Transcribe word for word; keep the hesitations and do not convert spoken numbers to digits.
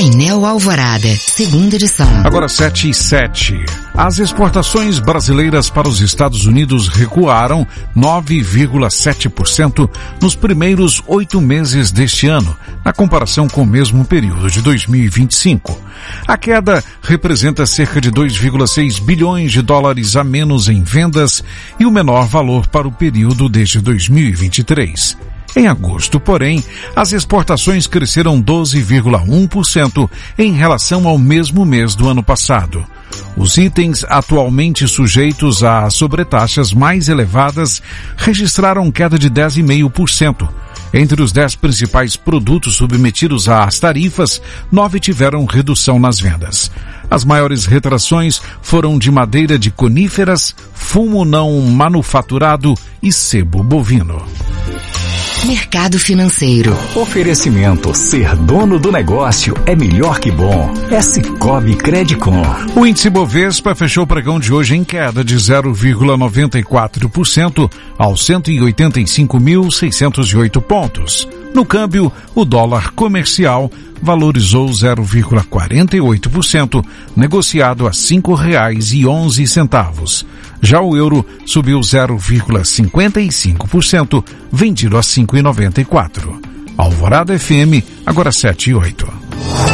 Painel Alvorada, segunda edição. Agora sete e sete. As exportações brasileiras para os Estados Unidos recuaram nove vírgula sete por cento nos primeiros oito meses deste ano, na comparação com o mesmo período de dois mil e vinte e cinco. A queda representa cerca de dois vírgula seis bilhões de dólares a menos em vendas e o menor valor para o período desde dois mil e vinte e três. Em agosto, porém, as exportações cresceram doze vírgula um por cento em relação ao mesmo mês do ano passado. Os itens atualmente sujeitos a sobretaxas mais elevadas registraram queda de dez vírgula cinco por cento. Entre os dez principais produtos submetidos às tarifas, nove tiveram redução nas vendas. As maiores retrações foram de madeira de coníferas, fumo não manufaturado e sebo bovino. Mercado financeiro. Oferecimento: ser dono do negócio é melhor que bom. É Sicoob Credicom. O índice Bovespa fechou o pregão de hoje em queda de zero vírgula noventa e quatro por cento aos cento e oitenta e cinco mil, seiscentos e oito pontos. No câmbio, o dólar comercial valorizou zero vírgula quarenta e oito por cento, negociado a cinco reais e onze centavos. Já o euro subiu zero vírgula cinquenta e cinco por cento, vendido a cinco reais e noventa e quatro centavos. Alvorada F M, agora sete e oito.